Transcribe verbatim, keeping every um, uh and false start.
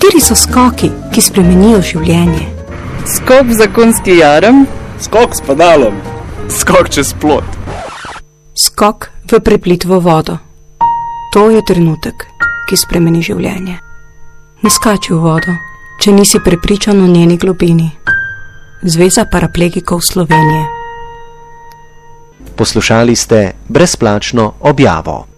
Kateri so skoki, ki spremenijo življenje? Skok za konjski jarem. Skok s pedalom. Skok čez plot. Skok v preplitvo vodo. To je trenutek, ki spremeni življenje. Ne skači v vodo, če nisi prepričan o njeni globini. Zveza paraplegikov Slovenije. Poslušali ste brezplačno objavo.